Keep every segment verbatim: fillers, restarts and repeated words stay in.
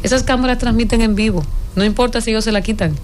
Esas cámaras transmiten en vivo, no importa si ellos se la quitan,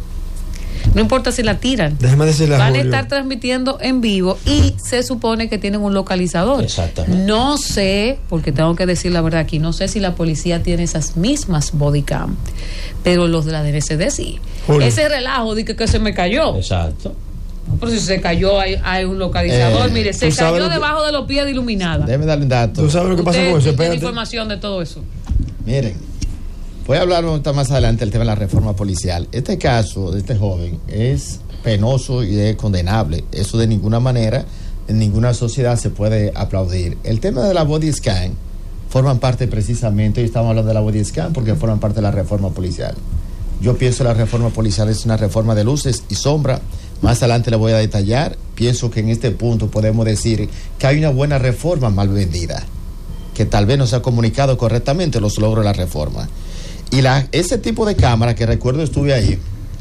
no importa si la tiran. Déjame decirle a Van Julio. a estar transmitiendo en vivo y se supone que tienen un localizador. Exactamente. No sé, porque tengo que decir la verdad aquí, no sé si la policía tiene esas mismas bodycam, pero los de la D N C D sí. Julio. Ese relajo de que, que se me cayó. Exacto. Pero si se cayó hay, hay un localizador, Eh, mire, se tú sabes cayó lo que- debajo de los pies de Iluminada. Déjeme darle un dato. ¿Tú sabes lo que pasa Usted con eso? tiene Espérate. información de todo eso. Miren, voy a hablar más adelante del tema de la reforma policial. Este caso de este joven es penoso y es condenable. Eso de ninguna manera, en ninguna sociedad se puede aplaudir. El tema de la body scan forman parte precisamente, y estamos hablando de la body scan porque forman parte de la reforma policial. Yo pienso que la reforma policial es una reforma de luces y sombra. Más adelante le voy a detallar. Pienso que en este punto podemos decir que hay una buena reforma mal vendida, que tal vez no se ha comunicado correctamente los logros de la reforma. Y la, ese tipo de cámaras, que recuerdo estuve ahí,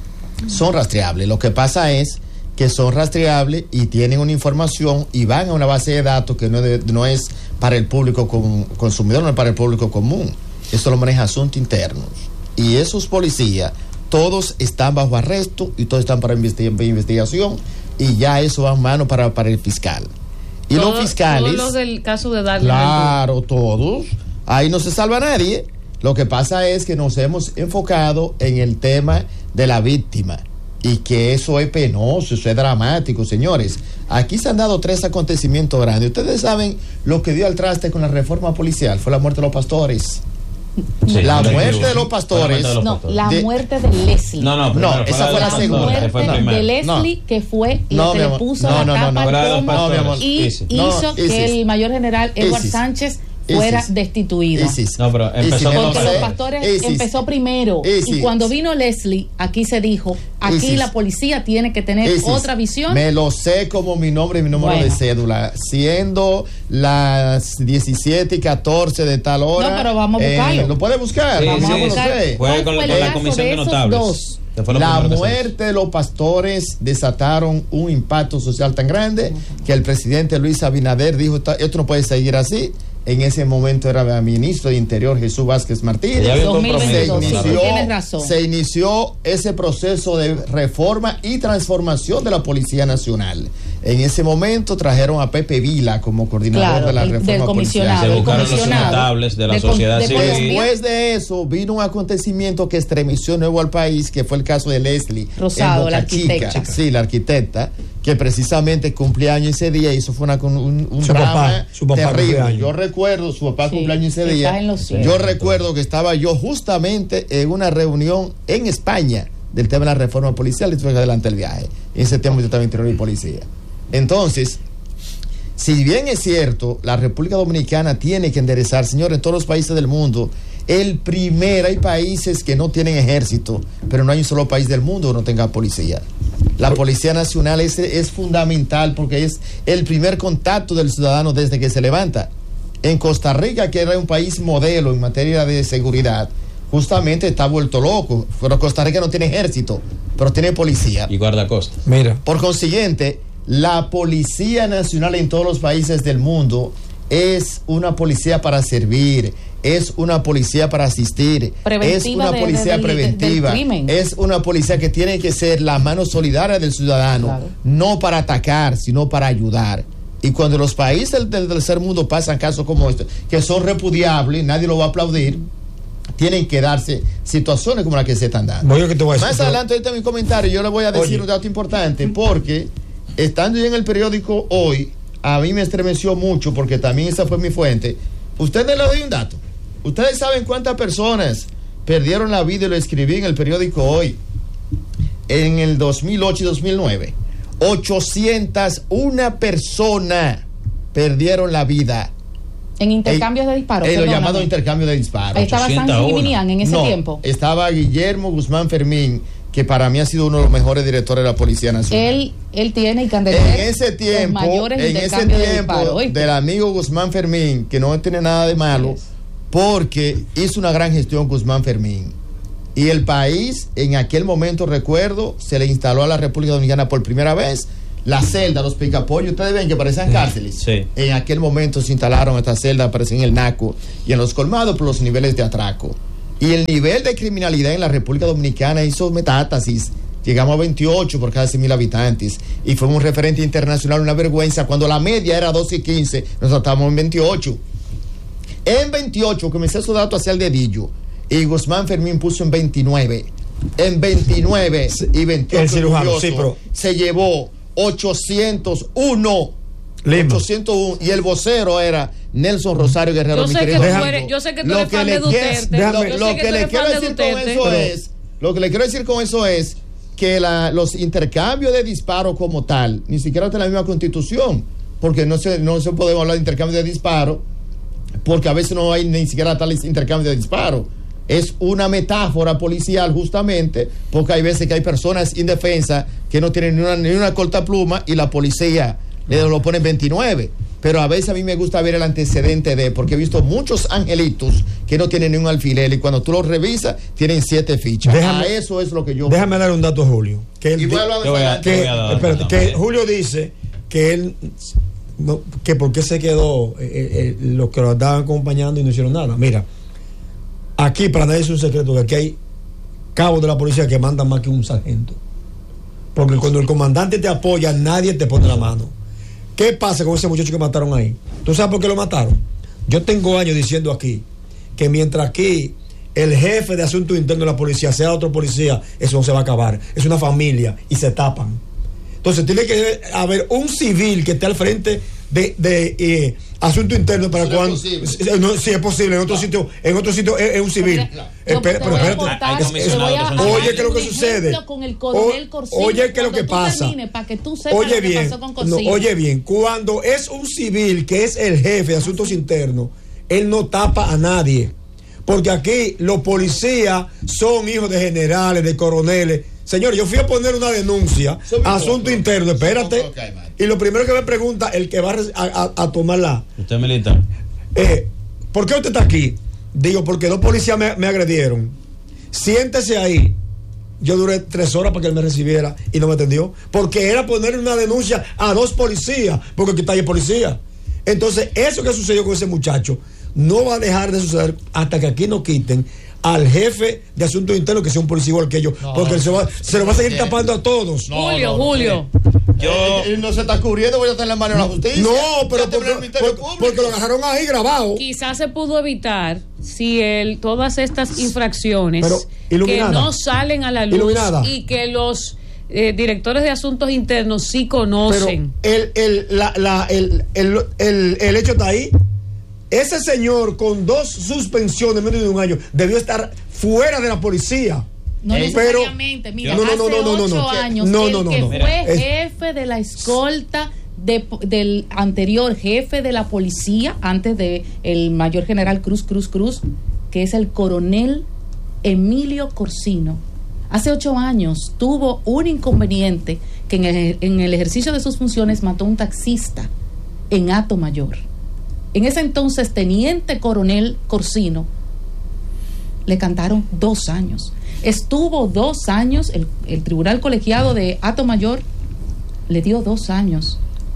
son rastreables. Lo que pasa es que son rastreables y tienen una información y van a una base de datos que no, de, no es para el público con, consumidor, no es para el público común. Eso lo maneja asuntos internos. Y esos policías, todos están bajo arresto y todos están para investi- investigación y ya eso va en mano para, para el fiscal. Y Todo- los fiscales... Todos los del caso de Darle. Claro, todos. Ahí no se salva nadie. Lo que pasa es que nos hemos enfocado en el tema de la víctima y que eso es penoso, eso es dramático, señores. Aquí se han dado tres acontecimientos grandes. Ustedes saben lo que dio al traste con la reforma policial. Fue la muerte de los pastores. Sí, la no, muerte no, de los pastores. no, No, la De- muerte de Leslie. No, no, No, primero, esa fue la La segunda. muerte Fue de primero. Leslie, No. que fue No, lo que mi le amor. puso No, la no, no, tapa no. al Fuera de los pomo pastores. No, mi amor. y Isis. No, hizo que Isis. el mayor general Edward Isis. Sánchez fuera Isis. destituido. Isis. No, pero empezó Isis, con me lo Porque sé. los pastores Isis. empezó primero. Isis. Y cuando vino Leslie, aquí se dijo, aquí Isis. la policía tiene que tener Isis, otra visión. Me lo sé como mi nombre y mi número Bueno. de cédula. Siendo las diecisiete y catorce de tal hora. No, pero vamos a buscarlo. ¿Lo puede buscar? Sí, Vamos sí, a sí. buscar. sé. Fue ¿Cuál con la- fue el con la caso comisión de de esos notables. dos? Que fue lo La primero que se muerte de los pastores desataron un impacto social tan grande que el presidente Luis Abinader dijo, "Esto- esto no puede seguir así". En ese momento era el ministro de Interior Jesús Vázquez Martínez. Ya había un dos mil compromiso. Se veintidós, sí, inició, tienes razón. se inició ese proceso de reforma y transformación de la Policía Nacional. En ese momento trajeron a Pepe Vila como coordinador Claro, de la el- reforma del comisionado. Se policial. el buscaron los comisionado notables de la de con- sociedad de civil. Colombia. Después de eso vino un acontecimiento que estremeció nuevo al país, que fue el caso de Leslie Rosado, en Boca la arquitecta. Chica. Sí, la arquitecta, que precisamente cumplía años ese día y eso fue una, con un, un Su drama papá, su papá terrible. cumplía años. Yo recuerdo, su papá Sí, cumpleaños ese está día. en los cielos. Yo recuerdo que estaba yo justamente en una reunión en España del tema de la reforma policial y tuve que adelantar el viaje. En ese tema yo estaba en Interior y Policía. Entonces, si bien es cierto, la República Dominicana tiene que enderezar, señores, en todos los países del mundo, el primer, hay países que no tienen ejército, pero no hay un solo país del mundo que no tenga policía. La Policía Nacional es, es fundamental porque es el primer contacto del ciudadano desde que se levanta. En Costa Rica, que era un país modelo en materia de seguridad, justamente está vuelto loco. Pero Costa Rica no tiene ejército, pero tiene policía. Y guardacostas. Mira, Por consiguiente, la Policía Nacional en todos los países del mundo es una policía para servir, es una policía para asistir, Preventiva es una de- policía de- del- preventiva, del crimen. es una policía que tiene que ser la mano solidaria del ciudadano, Claro. no para atacar, sino para ayudar. Y cuando los países del, del tercer mundo pasan casos como este, que son repudiables, nadie lo va a aplaudir, tienen que darse situaciones como las que se están dando. voy a que te voy a decir. Más adelante, ahorita en mi comentario, yo le voy a decir Oye. un dato importante, porque estando yo en el periódico hoy, a mí me estremeció mucho, porque también esa fue mi fuente. Ustedes le doy un dato. Ustedes saben cuántas personas perdieron la vida, y lo escribí en el periódico hoy, en el dos mil ocho y dos mil nueve. ochocientas una personas perdieron la vida En intercambios de disparos. en lo perdóname. llamado intercambio de disparos. Ahí estaba Sánchez ochocientos uno. Giminián en ese No, tiempo. estaba Guillermo Guzmán Fermín, que para mí ha sido uno de los mejores directores de la Policía Nacional. Él, él tiene y en Candeler ese tiempo, los mayores en ese intercambios de tiempo disparos, ¿oíste? del amigo Guzmán Fermín, que no tiene nada de malo, Yes. porque hizo una gran gestión Guzmán Fermín. Y el país, en aquel momento, recuerdo, se le instaló a la República Dominicana por primera vez la celda, los picapollos. Ustedes ven que parecían cárceles. Sí. En aquel momento se instalaron estas celdas, aparecían en el Naco y en los colmados por los niveles de atraco. Y el nivel de criminalidad en la República Dominicana hizo metástasis. Llegamos a veintiocho por cada cien mil habitantes. Y fue un referente internacional, una vergüenza. Cuando la media era doce y quince, nosotros estábamos en veintiocho. En veintiocho comencé esos datos hacia el dedillo. Y Guzmán Fermín puso en veintinueve. En veintinueve y veintiocho. El cirujano, sí, pero... se llevó ochocientos uno. Lima. ochocientos uno. Y el vocero era Nelson Rosario Guerrero. Yo sé, que tú eres, yo sé que tú eres fan de Duterte. Déjame, lo que le quiero decir con eso es, lo que le quiero decir con eso es que la, los intercambios de disparos como tal, ni siquiera está en la misma constitución, porque no se, no se podemos hablar de intercambio de disparos, porque a veces no hay ni siquiera tal intercambio de disparos. Es una metáfora policial justamente, porque hay veces que hay personas indefensas que no tienen ni una, ni una cortapluma y la policía le lo pone en veintinueve. Pero a veces a mí me gusta ver el antecedente de, porque he visto muchos angelitos que no tienen ni un alfiler y cuando tú los revisas tienen siete fichas. Déjame, a eso es lo que yo... Déjame dar un dato a Julio. Que, él, y voy a hablar que, voy a, que, dar, espérate, que Julio dice que él... No, que por qué se quedó eh, eh, los que lo estaban acompañando y no hicieron nada. Mira, aquí para nadie es un secreto que aquí hay cabos de la policía que mandan más que un sargento. Porque cuando el comandante te apoya, nadie te pone la mano. ¿Qué pasa con ese muchacho que mataron ahí? ¿Tú sabes por qué lo mataron? Yo tengo años diciendo aquí que mientras aquí el jefe de asuntos internos de la policía sea otro policía, eso no se va a acabar. Es una familia y se tapan. Entonces tiene que haber un civil que esté al frente de, de eh, asuntos internos para cuando si no, si es posible en otro no. sitio en otro sitio es, es un civil. Espera, pero espérate. Oye, ¿qué es lo que sucede? Oye, ¿qué es lo que pasa? Oye bien, no, oye bien, cuando es un civil que es el jefe de asuntos internos, él no tapa a nadie. Porque aquí los policías son hijos de generales, de coroneles. Señor, yo fui a poner una denuncia, asunto interno, espérate. Y lo primero que me pregunta el que va a, a, a tomarla. ¿Usted milita? Eh, ¿Por qué usted está aquí? Digo, porque dos policías me, me agredieron. Siéntese ahí. Yo duré tres horas para que él me recibiera y no me atendió. Porque era poner una denuncia a dos policías, porque aquí está ahí policía. Entonces, eso que sucedió con ese muchacho no va a dejar de suceder hasta que aquí no quiten al jefe de asuntos internos que sea un policía igual que ellos, no, porque no, se, va, se lo va a seguir no, tapando a todos. No, Julio, no, Julio. Yo eh, no se está cubriendo, voy a estar en la mano de la justicia. No, pero porque, porque, porque lo agarraron ahí grabado. Quizás se pudo evitar si él todas estas infracciones pero, que no salen a la luz iluminada. Y que los eh, directores de asuntos internos sí conocen. Pero el, el, la, la, el, el, el, el hecho está ahí. Ese señor con dos suspensiones en menos de un año debió estar fuera de la policía. No eh, necesariamente, mira, no, no, no, hace no, no, no, ocho no, años no, el no, no, que no. fue mira, jefe de la escolta de, del anterior jefe de la policía, antes de el mayor general Cruz Cruz Cruz, que es el coronel Emilio Corsino. Hace ocho años tuvo un inconveniente que en el, en el ejercicio de sus funciones mató a un taxista en Hato Mayor. En ese entonces, teniente coronel Corsino, le cantaron dos años. Estuvo dos años, el, el tribunal colegiado de Hato Mayor le dio dos años.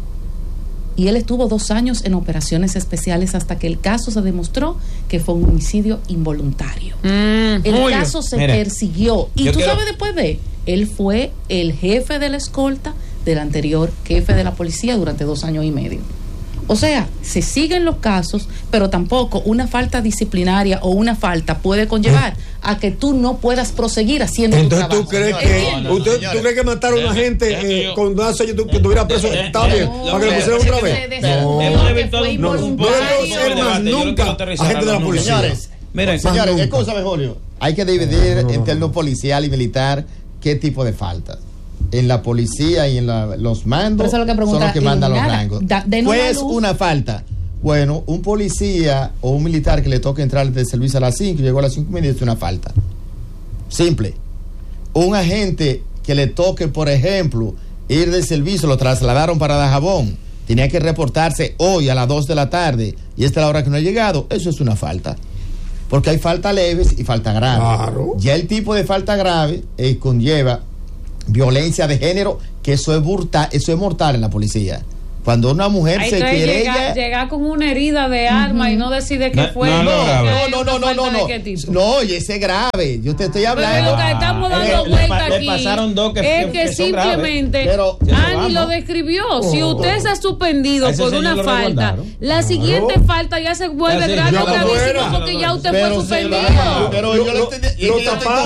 Y él estuvo dos años en operaciones especiales hasta que el caso se demostró que fue un homicidio involuntario. Mm, el Julio. caso se Mira, persiguió. Y tú quiero... sabes después de, él fue el jefe de la escolta del anterior jefe de la policía durante dos años y medio. O sea, se siguen los casos, pero tampoco una falta disciplinaria o una falta puede conllevar a que tú no puedas proseguir haciendo Entonces, tu trabajo. ¿tú crees que, no, no, usted, ¿tú crees que matar a una gente eh, con dos años que tuviera preso está bien? ¿Para que lo pusieran otra vez? No, no, no debe ser más nunca a gente de la policía. Señores, miren, señores, escúchame, Julio. Hay que dividir en términos policial y militar qué tipo de faltas. En la policía y en la, los mandos son los que mandan los rangos. Da, pues una falta. Bueno, un policía o un militar que le toca entrar de servicio a las cinco y llegó a las cinco y media es una falta. Simple. Un agente que le toque, por ejemplo, ir del servicio, lo trasladaron para Dajabón, tenía que reportarse hoy a las dos de la tarde y esta es la hora que no ha llegado, eso es una falta. Porque hay falta leves y falta grave. Claro. Ya el tipo de falta grave eh, conlleva violencia de género, que eso es mortal, eso es mortal en la policía. Cuando una mujer ahí se quiere llegar, llegar con una herida de arma uh-huh. y no decide qué no, fue. No, no, no, no, no, no, no, no. No, y ese es grave. Yo te estoy hablando. Pero lo que estamos dando le, vuelta le, aquí le pasaron dos que, es que, que, que simplemente pero, Ani lo describió. Oh, si usted se ha suspendido por una falta, la claro. siguiente falta ya se vuelve grave gravísimo porque ya usted pero fue suspendido. Pero yo lo entendí. Y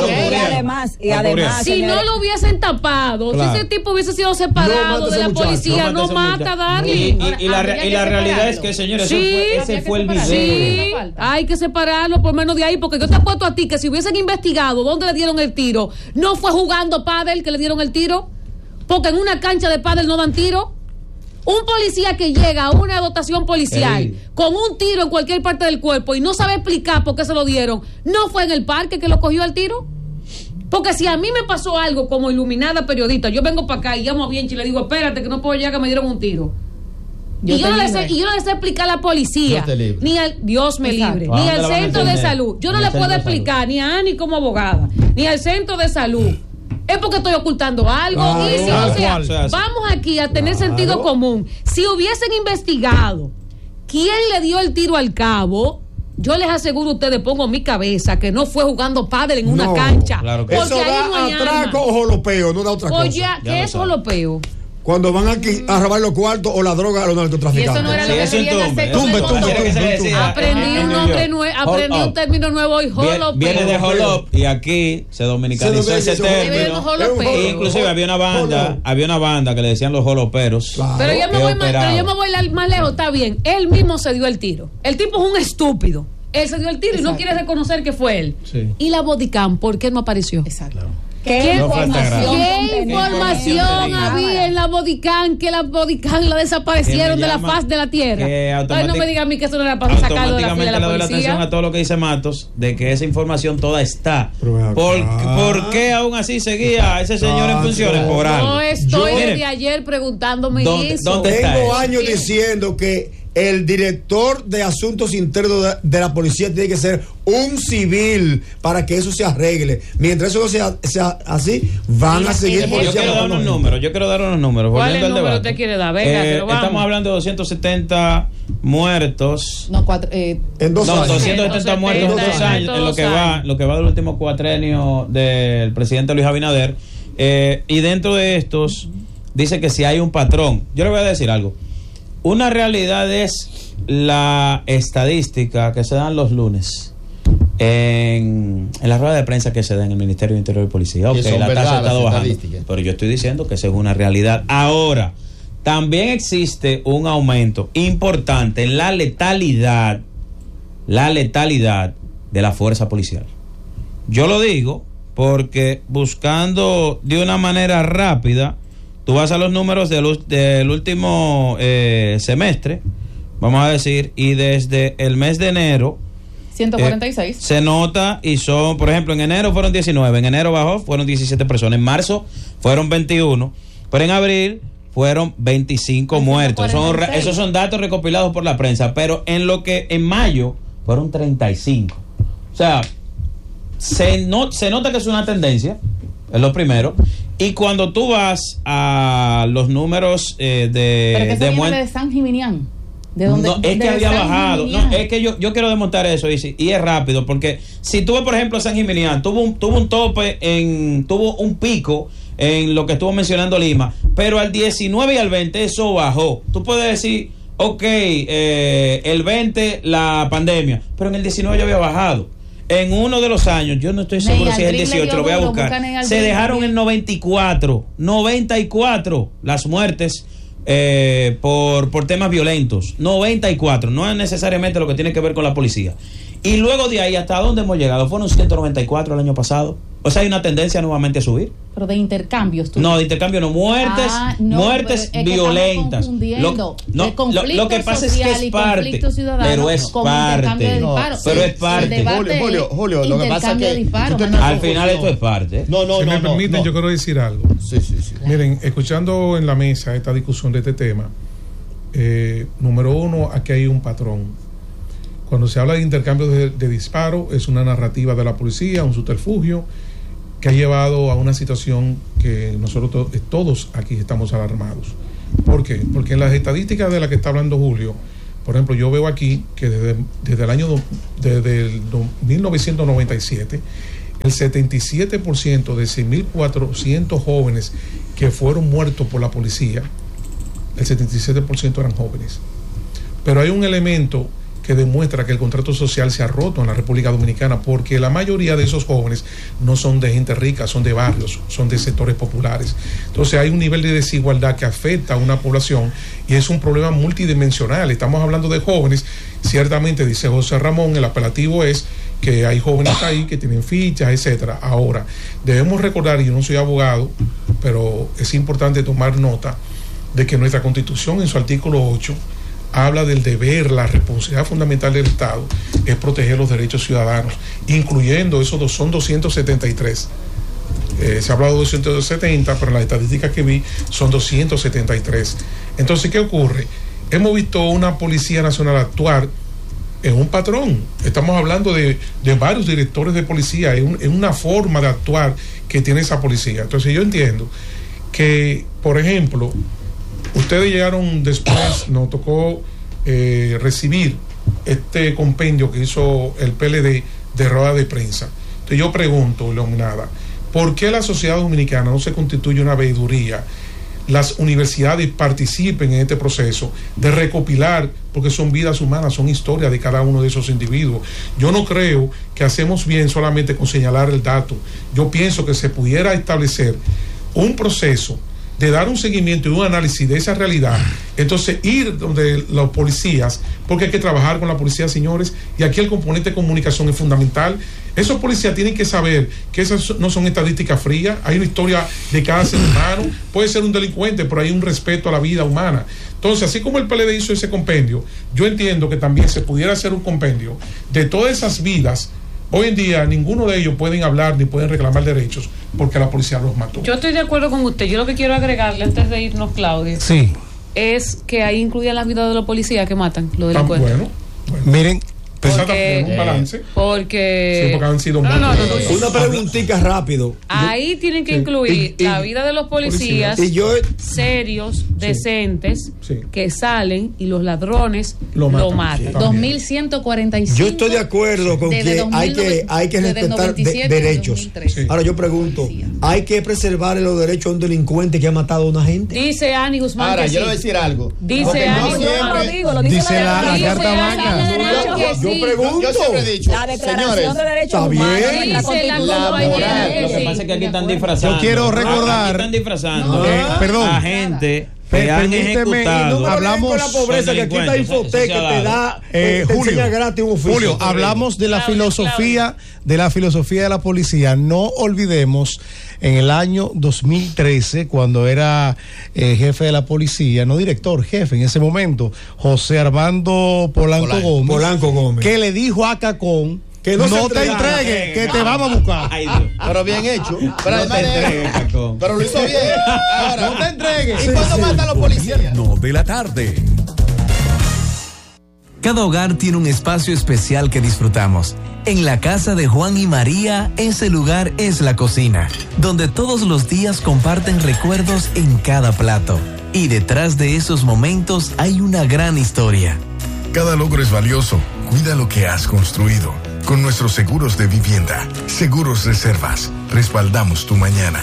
además, y además. Si no lo hubiesen tapado, si ese tipo hubiese sido separado de la policía, no mata a Darling. Y la realidad es que, señores, ese fue el video. Sí, hay que separarlo por menos de ahí, porque yo te apuesto a ti que si hubiesen investigado dónde le dieron el tiro, no fue jugando pádel que le dieron el tiro, porque en una cancha de pádel no dan tiro. Un policía que llega a una dotación policial Ey. con un tiro en cualquier parte del cuerpo y no sabe explicar por qué se lo dieron, ¿no fue en el parque que lo cogió al tiro? Porque si a mí me pasó algo como iluminada periodista, yo vengo para acá y llamo a Bienchi y le digo, espérate que no puedo llegar, que me dieron un tiro. Yo y, yo no sé, y yo no le sé explicar a la policía, ni al Dios me Exacto. libre, ni al centro de salud. Yo no le puedo explicar ni a Ani como abogada, ni al centro de salud. Es porque estoy ocultando algo. Claro, y si, o sea, sea, vamos aquí a tener claro. sentido común. Si hubiesen investigado quién le dio el tiro al cabo, yo les aseguro a ustedes, pongo mi cabeza, que no fue jugando pádel en una no, cancha. Claro que porque eso ahí no hay atraco o jolopeo, no da otra cosa. Oye, ¿qué es jolopeo? Cuando van aquí a robar los cuartos o la droga a los narcotraficantes. Y eso no era lo sí, que querían hacer. Tumbe, tumbe, aprendí un nombre nuevo, aprendí un término nuevo hoy, jolopeo. Viene de holop y aquí se dominicanizó ese término. Inclusive había una banda, había una banda que le decían los joloperos. Claro. Pero yo me voy más, pero yo me voy más lejos, está bien. Él mismo se dio el tiro. El tipo es un estúpido. Él se dio el tiro Exacto. y no quiere reconocer que fue él. Sí. Y la bodycam, ¿por qué no apareció? Exacto. ¿Qué, ¿Qué información, ¿Qué información había en la bodycam que la bodycam la desaparecieron de la faz de la tierra? Entonces no me digan a mí que eso no era para sacarlo de la fila de la policía. Le doy la atención a todo lo que dice Matos, de que esa información toda está. ¿Por, ¿por qué aún así seguía ese señor en funciones? Por algo. No estoy Yo, desde ayer preguntándome ¿dónde, eso. ¿dónde Tengo años ¿Qué? diciendo que el director de asuntos internos de, de la policía tiene que ser un civil para que eso se arregle. Mientras eso no sea, sea así, van a seguir el, Yo quiero dar unos números, yo quiero dar unos números. ¿Cuál es el número usted quiere dar? Venga, eh, estamos hablando de doscientos setenta muertos. No, cuatro, eh, en dos no, años. doscientos setenta muertos en dos años, en lo que va, lo que va del último cuatrenio del presidente Luis Abinader. Eh, y dentro de estos, dice que si hay un patrón. Yo le voy a decir algo. Una realidad es la estadística que se dan los lunes en, en la rueda de prensa que se da en el Ministerio de Interior y Policía. Ok, la tasa está bajando, pero yo estoy diciendo que esa es una realidad. Ahora, también existe un aumento importante en la letalidad, la letalidad de la fuerza policial. Yo lo digo porque buscando de una manera rápida, tú vas a los números del, del último eh, semestre, vamos a decir, y desde el mes de enero ciento cuarenta y seis eh, se nota, y son, por ejemplo, en enero fueron diecinueve, en enero bajó, fueron diecisiete personas, en marzo fueron veintiuno, pero en abril fueron veinticinco muertos. Son, esos son datos recopilados por la prensa, pero en lo que en mayo fueron treinta y cinco. O sea, se, no, se nota que es una tendencia, es lo primero. Y cuando tú vas a los números eh, de... Pero que de, muen- de San Gimignán. ¿De dónde? No, es que había San bajado. No, es que yo, yo quiero demostrar eso y, y es rápido, porque si tú ves, por ejemplo, San Gimignán, tuvo un, tuvo un tope, en tuvo un pico en lo que estuvo mencionando Lima, pero al diecinueve y al veinte eso bajó. Tú puedes decir, ok, eh, el veinte la pandemia, pero en el diecinueve ya había bajado. En uno de los años, yo no estoy seguro si es el dieciocho, lo voy a buscar, se dejaron en noventa y cuatro las muertes eh, por, por temas violentos. noventa y cuatro, no es necesariamente lo que tiene que ver con la policía. Y luego de ahí, ¿hasta dónde hemos llegado? Fueron ciento noventa y cuatro el año pasado. O sea, hay una tendencia nuevamente a subir. Pero de intercambios, tú. No, de intercambio no, muertes, ah, no, muertes es violentas. Lo, no, lo, lo que pasa es que es parte, pero es parte, no, pero es parte. Julio, Julio, Julio, lo que pasa es que disparo, al final esto es parte. No, no, si no, me no, permiten, no. yo quiero decir algo. Sí, sí, sí. Miren, escuchando en la mesa esta discusión de este tema, eh, número uno, aquí hay un patrón. Cuando se habla de intercambio de, de disparos, es una narrativa de la policía, un subterfugio que ha llevado a una situación que nosotros to- todos aquí estamos alarmados. ¿Por qué? Porque en las estadísticas de las que está hablando Julio, por ejemplo, yo veo aquí que desde, desde el año desde el mil novecientos noventa y siete, el setenta y siete por ciento de seis mil cuatrocientos jóvenes que fueron muertos por la policía, el setenta y siete por ciento eran jóvenes. Pero hay un elemento que demuestra que el contrato social se ha roto en la República Dominicana, porque la mayoría de esos jóvenes no son de gente rica, son de barrios, son de sectores populares. Entonces hay un nivel de desigualdad que afecta a una población y es un problema multidimensional. Estamos hablando de jóvenes, ciertamente dice José Ramón, el apelativo es que hay jóvenes ahí que tienen fichas, etcétera. Ahora, debemos recordar, y yo no soy abogado, pero es importante tomar nota de que nuestra Constitución en su artículo ocho habla del deber, la responsabilidad fundamental del Estado es proteger los derechos ciudadanos, incluyendo esos dos, son doscientos setenta y tres. Eh, se ha hablado de doscientos setenta, pero en las estadísticas que vi son doscientos setenta y tres. Entonces, ¿qué ocurre? Hemos visto una Policía Nacional actuar en un patrón. Estamos hablando de, de varios directores de policía, en, un, en una forma de actuar que tiene esa policía. Entonces, yo entiendo que, por ejemplo, ustedes llegaron después, nos tocó eh, recibir este compendio que hizo el P L D de rueda de prensa. Entonces yo pregunto, Leonardo, ¿por qué la sociedad dominicana no se constituye una veeduría? Las universidades participen en este proceso de recopilar, porque son vidas humanas, son historias de cada uno de esos individuos. Yo no creo que hacemos bien solamente con señalar el dato. Yo pienso que se pudiera establecer un proceso de dar un seguimiento y un análisis de esa realidad, entonces ir donde los policías, porque hay que trabajar con la policía, señores, y aquí el componente de comunicación es fundamental. Esos policías tienen que saber que esas no son estadísticas frías, hay una historia de cada ser humano, puede ser un delincuente, pero hay un respeto a la vida humana. Entonces, así como el P L D hizo ese compendio, yo entiendo que también se pudiera hacer un compendio de todas esas vidas. Hoy en día ninguno de ellos pueden hablar ni pueden reclamar derechos porque la policía los mató. Yo estoy de acuerdo con usted. Yo lo que quiero agregarle antes de irnos, Claudia, sí, es que ahí incluyen las vidas de los policías que matan, los delincuentes. Bueno, bueno. Miren, porque, un balance. Porque, sí, porque han sido no, no, no, no, una preguntita rápido. Ahí tienen que incluir y, y, la vida de los policías y yo, serios, decentes, sí, que salen y los ladrones lo matan. Lo matan. dos mil ciento cuarenta y cinco. Yo estoy de acuerdo con que hay que hay que respetar de, derechos. Sí. Ahora yo pregunto, ¿hay que preservar los derechos a un delincuente que ha matado a una gente? Dice Ani Guzmán. Ahora, que yo sí. le voy a decir algo. Dice Ani Guzmán. Yo no lo digo, lo dice, dice la, la, la Carta Magna. Yo pregunto. Yo siempre he dicho, la Declaración señores, de Derechos está Humanos. bien. La Dice la Constitución. compañera. Lo que pasa es que aquí están disfrazando. Yo quiero recordar. Aquí están disfrazando Eh, perdón. a gente que Per- han permíteme, ejecutado. no, hablamos con la pobreza que aquí está Infotec que te da Eh, te Julio, enseña gratis un oficio. Julio, hablamos de la Claudio, filosofía, de la filosofía de la policía. No olvidemos en el año dos mil trece, cuando era eh, jefe de la policía, no director, jefe en ese momento, José Armando Polanco, Polanco. Gómez, Polanco Gómez, que le dijo a Cacón que no, no se te entregara. entregues, que te vamos a buscar. Ay, Dios. pero bien hecho. Pero, No te entregues, Cacón. pero lo hizo bien. Ahora, No te entregues. ¿y cuándo matan los policías? Gobierno de la tarde. Cada hogar tiene un espacio especial que disfrutamos. En la casa de Juan y María, ese lugar es la cocina, donde todos los días comparten recuerdos en cada plato. Y detrás de esos momentos hay una gran historia. Cada logro es valioso. Cuida lo que has construido. Con nuestros seguros de vivienda, Seguros Reservas, respaldamos tu mañana.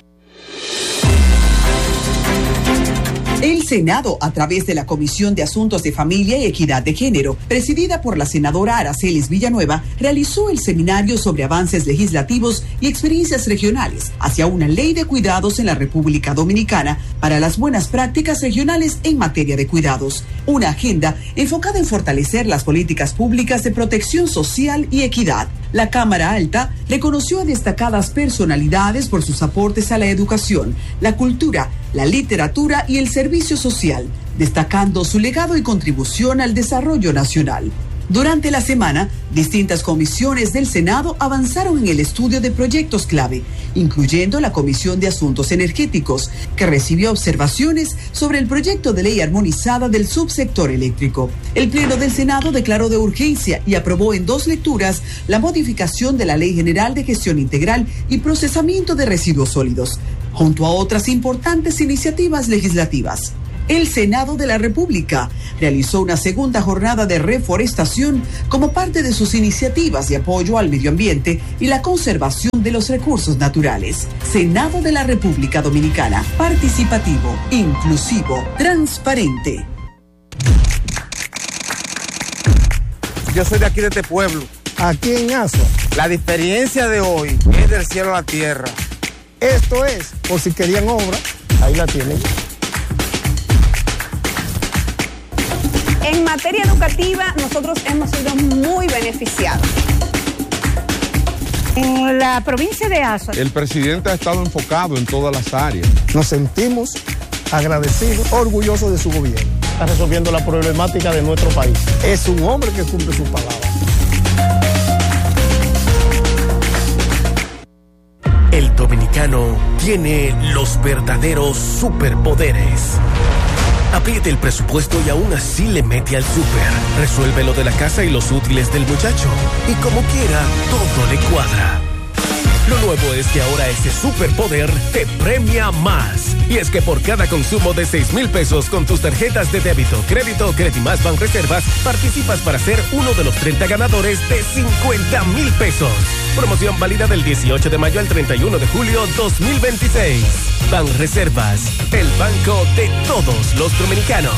El Senado, a través de la Comisión de Asuntos de Familia y Equidad de Género, presidida por la senadora Aracelis Villanueva, realizó el seminario sobre avances legislativos y experiencias regionales hacia una ley de cuidados en la República Dominicana para las buenas prácticas regionales en materia de cuidados. Una agenda enfocada en fortalecer las políticas públicas de protección social y equidad. La Cámara Alta reconoció a destacadas personalidades por sus aportes a la educación, la cultura, la literatura y el servicio social, destacando su legado y contribución al desarrollo nacional. Durante la semana, distintas comisiones del Senado avanzaron en el estudio de proyectos clave, incluyendo la Comisión de Asuntos Energéticos, que recibió observaciones sobre el proyecto de ley armonizada del subsector eléctrico. El Pleno del Senado declaró de urgencia y aprobó en dos lecturas la modificación de la Ley General de Gestión Integral y Procesamiento de Residuos Sólidos, junto a otras importantes iniciativas legislativas. El Senado de la República realizó una segunda jornada de reforestación como parte de sus iniciativas de apoyo al medio ambiente y la conservación de los recursos naturales. Senado de la República Dominicana, participativo, inclusivo, transparente. Yo soy de aquí, de este pueblo. Aquí en Asua. La diferencia de hoy es del cielo a la tierra. Esto es, por si querían obra, ahí la tienen. En materia educativa, nosotros hemos sido muy beneficiados. En la provincia de Asua, el presidente ha estado enfocado en todas las áreas. Nos sentimos agradecidos, orgullosos de su gobierno. Está resolviendo la problemática de nuestro país. Es un hombre que cumple sus palabras. El dominicano tiene los verdaderos superpoderes. Apriete el presupuesto y aún así le mete al súper. Resuelve lo de la casa y los útiles del muchacho. Y como quiera, todo le cuadra. Lo nuevo es que ahora ese superpoder te premia más. Y es que por cada consumo de seis mil pesos con tus tarjetas de débito, crédito o Credimas Banreservas, participas para ser uno de los treinta ganadores de cincuenta mil pesos. Promoción válida del dieciocho de mayo al treinta y uno de julio dos mil veintiséis. Banreservas, el banco de todos los dominicanos.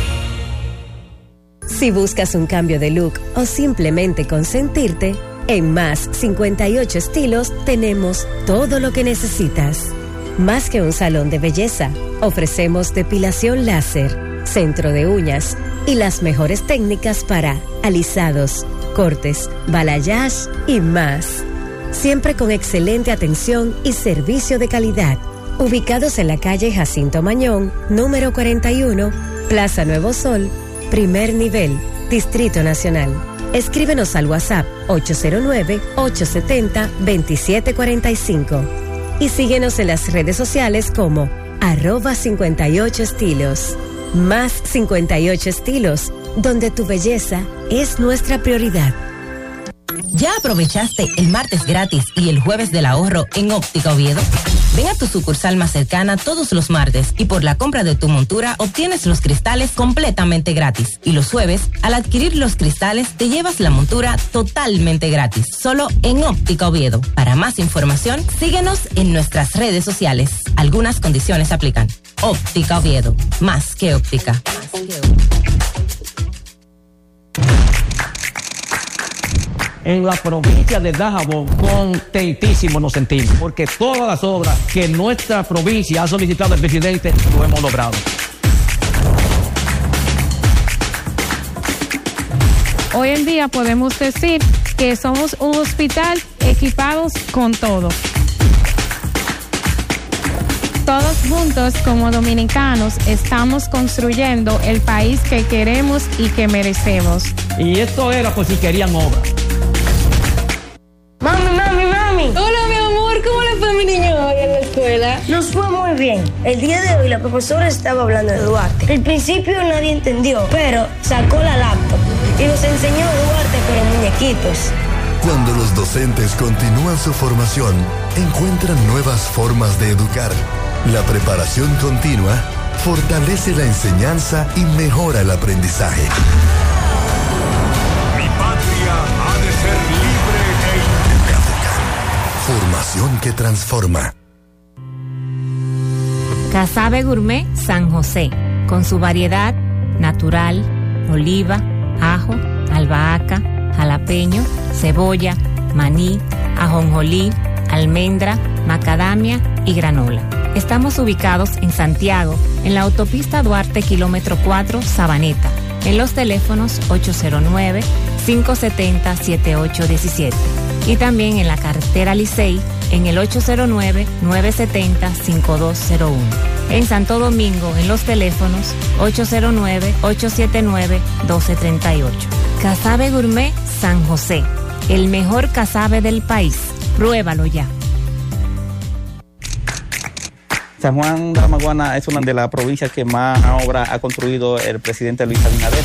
Si buscas un cambio de look o simplemente consentirte, en Más cincuenta y ocho Estilos tenemos todo lo que necesitas. Más que un salón de belleza, ofrecemos depilación láser, centro de uñas y las mejores técnicas para alisados, cortes, balayage y más. Siempre con excelente atención y servicio de calidad. Ubicados en la calle Jacinto Mañón, número cuarenta y uno, Plaza Nuevo Sol, primer nivel, Distrito Nacional. Escríbenos al WhatsApp ocho cero nueve, ocho siete cero, dos siete cuatro cinco y síguenos en las redes sociales como arroba cincuenta y ocho estilos. Más cincuenta y ocho Estilos, donde tu belleza es nuestra prioridad. ¿Ya aprovechaste el martes gratis y el jueves del ahorro en Óptica Oviedo? Ven a tu sucursal más cercana todos los martes y por la compra de tu montura obtienes los cristales completamente gratis. Y los jueves, al adquirir los cristales, te llevas la montura totalmente gratis. Solo en Óptica Oviedo. Para más información, síguenos en nuestras redes sociales. Algunas condiciones aplican. Óptica Oviedo. Más que óptica. Más que óptica. En la provincia de Dajabón, contentísimos nos sentimos, porque todas las obras que nuestra provincia ha solicitado al presidente, lo hemos logrado. Hoy en día podemos decir que somos un hospital equipados con todo. Todos juntos como dominicanos estamos construyendo el país que queremos y que merecemos. Y esto era por si querían obra. Mami, mami, mami. Hola, mi amor, ¿cómo le fue a mi niño hoy en la escuela? Nos fue muy bien. El día de hoy la profesora estaba hablando de Duarte. Al principio nadie entendió, pero sacó la laptop y nos enseñó Duarte, pero muñequitos. Cuando los docentes continúan su formación, encuentran nuevas formas de educar. La preparación continua fortalece la enseñanza y mejora el aprendizaje. Mi patria ha de ser libre e independiente. Formación que transforma. Casabe Gourmet San José, con su variedad natural, oliva, ajo, albahaca, jalapeño, cebolla, maní, ajonjolí, almendra, macadamia y granola. Estamos ubicados en Santiago, en la autopista Duarte, kilómetro cuatro, Sabaneta, en los teléfonos ocho cero nueve, cinco siete cero, siete ocho uno siete y también en la carretera Licey, en el ocho cero nueve, nueve siete cero, cinco dos cero uno. En Santo Domingo, en los teléfonos ocho cero nueve, ocho siete nueve, uno dos tres ocho. Casabe Gourmet San José, el mejor casabe del país. Pruébalo ya. San Juan de la Maguana es una de las provincias que más obra ha construido el presidente Luis Abinader.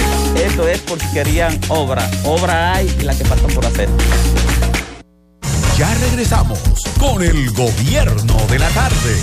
Esto es por si querían obra. Obra hay y la que faltan por hacer. Ya regresamos con el gobierno de la tarde.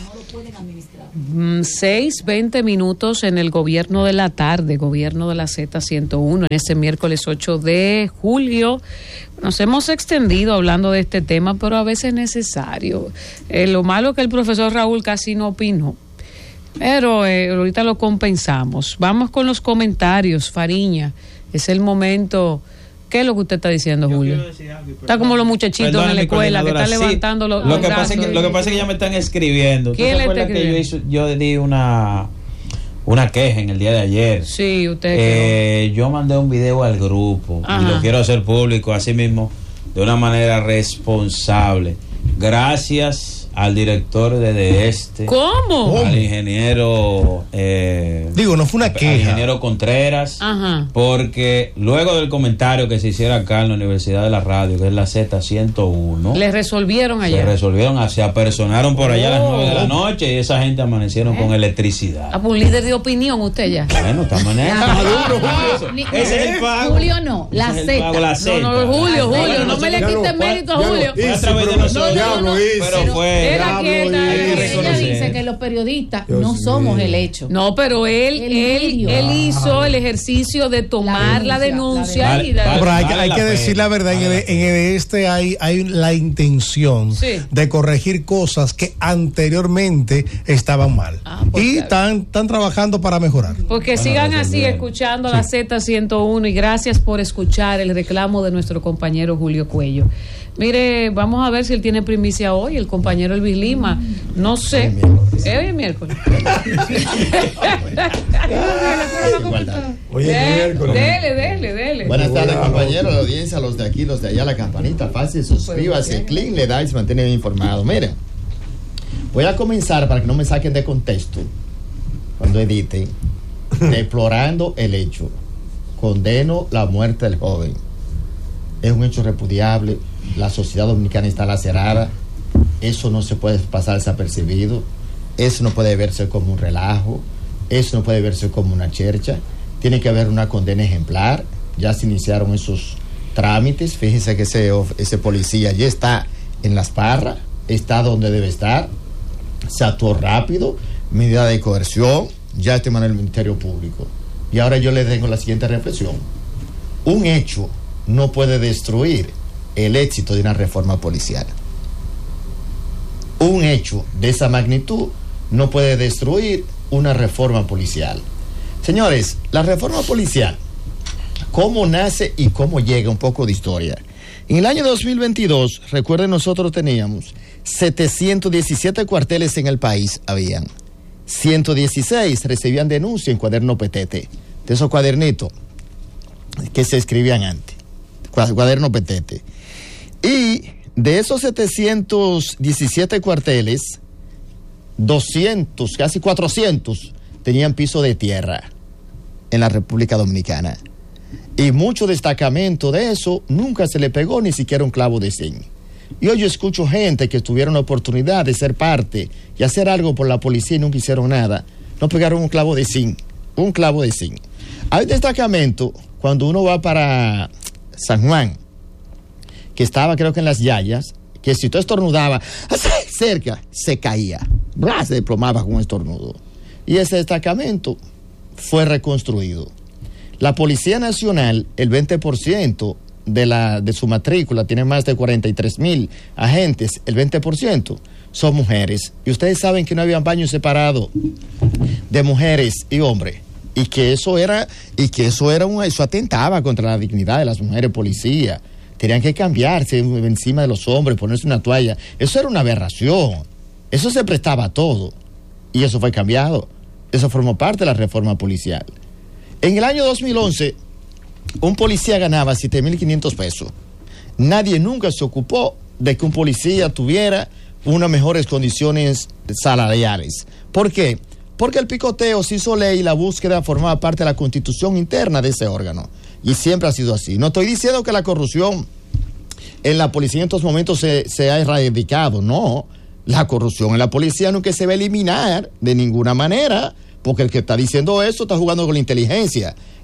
seis, veinte minutos en el gobierno de la tarde, gobierno de la Z ciento uno, en este miércoles ocho de julio. Nos hemos extendido hablando de este tema, pero a veces es necesario. Eh, lo malo es que el profesor Raúl casi no opinó, pero eh, ahorita lo compensamos. Vamos con los comentarios, Fariña. Es el momento. ¿Qué es lo que usted está diciendo, Yo Julio? Algo, está como los muchachitos Perdón, en la escuela que están sí, levantando los, lo los que pasa es que Lo que pasa es que ya me están escribiendo. ¿Quién le está escribiendo? Que yo, hizo, yo di una, una queja en el día de ayer. Sí, usted. Eh, yo mandé un video al grupo. Ajá. Y lo quiero hacer público, así mismo, de una manera responsable. Gracias al director de, de este. ¿Cómo? Al ingeniero. Eh, Digo, no fue una queja. Al ingeniero Contreras. Ajá. Porque luego del comentario que se hiciera acá en la Universidad de la Radio, que es la Z ciento uno. Le resolvieron allá. Se resolvieron, se apersonaron por allá oh. a las nueve de la noche y esa gente amanecieron ¿Eh? con electricidad. Ah, pues un líder de opinión usted ya. Bueno, está manejando. Ese es el pago. Julio no, la Z. La Z. No, no, Julio, Julio, bueno, no me le quite mérito a Julio. Fue a través de nosotros. No, no, no, pero fue. Era quieta. Ella dice que los periodistas Dios no somos mío. el hecho. No, pero él, el él, él hizo ah. el ejercicio de tomar la denuncia, la denuncia. Vale, y dar. Vale, pero hay, vale hay que decir la verdad, vale. en, el, en este hay, hay la intención sí. de corregir cosas que anteriormente estaban mal. Ah, y están, están trabajando para mejorar. Porque bueno, sigan así bien. escuchando sí. la Z ciento uno y gracias por escuchar el reclamo de nuestro compañero Julio Cuello. Mire, vamos a ver si él tiene primicia hoy, el compañero Elvis Lima. No sé. Hoy es miércoles. Hoy es miércoles. Dele, dele, dele. Buenas tardes, compañeros, la audiencia, los de aquí, los de allá, la campanita, fácil, suscríbase, clic, le da y se mantiene informado. Miren, voy a comenzar para que no me saquen de contexto cuando editen, deplorando el hecho. Condeno la muerte del joven. Es un hecho repudiable. La sociedad dominicana está lacerada. Eso no se puede pasar desapercibido. Eso no puede verse como un relajo. Eso no puede verse como una chercha. Tiene que haber una condena ejemplar. Ya se iniciaron esos trámites. Fíjense que ese, ese policía ya está en Las Parras, está donde debe estar. Se actuó rápido. Medida de coerción. Ya está en manos del Ministerio Público. Y ahora yo le dejo la siguiente reflexión. Un hecho no puede destruir el éxito de una reforma policial. Un hecho de esa magnitud no puede destruir una reforma policial. Señores, la reforma policial, ¿cómo nace y cómo llega? Un poco de historia. En el año dos mil veintidós, recuerden, nosotros teníamos setecientos diecisiete cuarteles en el país, habían ciento dieciséis recibían denuncia en cuaderno petete, de esos cuadernitos que se escribían antes, cuaderno petete. Y de esos setecientos diecisiete cuarteles, doscientos, casi cuatrocientos tenían piso de tierra en la República Dominicana. Y mucho destacamento de eso nunca se le pegó ni siquiera un clavo de zinc. Y hoy yo escucho gente que tuvieron la oportunidad de ser parte y hacer algo por la policía y nunca hicieron nada. No pegaron un clavo de zinc, un clavo de zinc. Hay destacamento cuando uno va para San Juan, que estaba creo que en Las Yayas, que si tú estornudabas cerca, se caía, ¡bla!, se desplomaba con un estornudo. Y ese destacamento fue reconstruido. La Policía Nacional, el veinte por ciento de, la, de su matrícula, tiene más de cuarenta y tres mil agentes, el veinte por ciento son mujeres. Y ustedes saben que no había baños separados de mujeres y hombres. Y que eso era, y que eso era un, eso atentaba contra la dignidad de las mujeres policías. Tenían que cambiarse encima de los hombres, ponerse una toalla. Eso era una aberración. Eso se prestaba a todo. Y eso fue cambiado. Eso formó parte de la reforma policial. En el año dos mil once, un policía ganaba siete mil quinientos pesos. Nadie nunca se ocupó de que un policía tuviera unas mejores condiciones salariales. ¿Por qué? Porque el picoteo se hizo ley y la búsqueda formaba parte de la constitución interna de ese órgano. Y siempre ha sido así. No estoy diciendo que la corrupción en la policía en estos momentos se, se ha erradicado. No, la corrupción en la policía nunca se va a eliminar de ninguna manera, porque el que está diciendo eso está jugando con la inteligencia.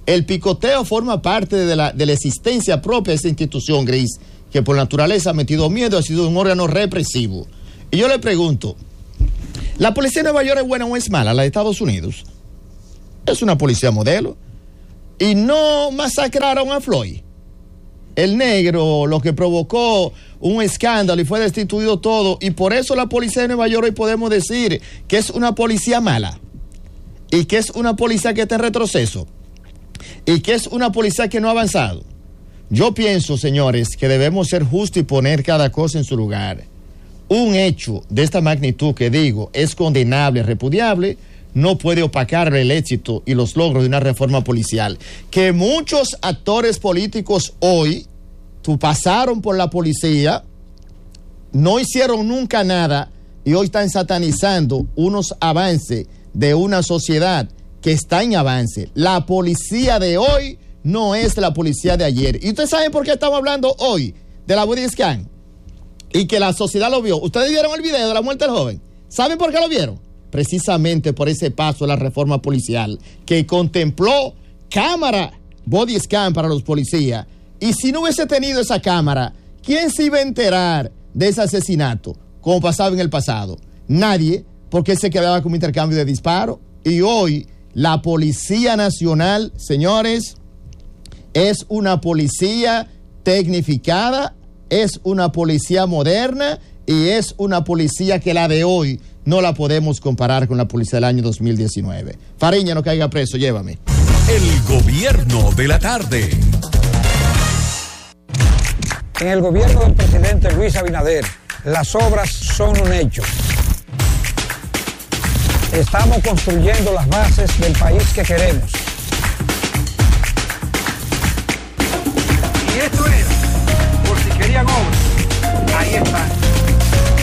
El picoteo forma parte de la, de la existencia propia de esa institución gris, que por naturaleza ha metido miedo, ha sido un órgano represivo. Y yo le pregunto, ¿la policía de Nueva York es buena o es mala, la de Estados Unidos? Es una policía modelo. Y no masacraron a Floyd, el negro, lo que provocó un escándalo y fue destituido todo. Y por eso la policía de Nueva York hoy podemos decir que es una policía mala. Y que es una policía que está en retroceso. Y que es una policía que no ha avanzado. Yo pienso, señores, que debemos ser justos y poner cada cosa en su lugar. Un hecho de esta magnitud que digo es condenable, repudiable, no puede opacar el éxito y los logros de una reforma policial. Que muchos actores políticos hoy tú pasaron por la policía, no hicieron nunca nada y hoy están satanizando unos avances de una sociedad que está en avance. La policía de hoy no es la policía de ayer. ¿Y ustedes saben por qué estamos hablando hoy de la body scan? Y que la sociedad lo vio. ¿Ustedes vieron el video de la muerte del joven? ¿Saben por qué lo vieron? Precisamente por ese paso de la reforma policial que contempló cámara body scan para los policías. Y si no hubiese tenido esa cámara, ¿quién se iba a enterar de ese asesinato como pasaba en el pasado? Nadie, porque se quedaba como intercambio de disparos. Y hoy la Policía Nacional, señores, es una policía tecnificada, es una policía moderna y es una policía que la de hoy no la podemos comparar con la policía del año dos mil diecinueve. Fariña, no caiga preso, llévame. El gobierno de la tarde. En el gobierno del presidente Luis Abinader, las obras son un hecho. Estamos construyendo las bases del país que queremos. Y esto era, por si querían obras, ahí está.